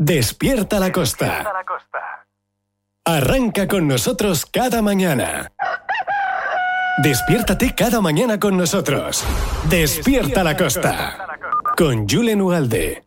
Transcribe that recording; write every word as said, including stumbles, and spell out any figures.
Despierta la Costa. Arranca con nosotros cada mañana. Despiértate cada mañana con nosotros. Despierta la Costa. Con Julen Ugalde.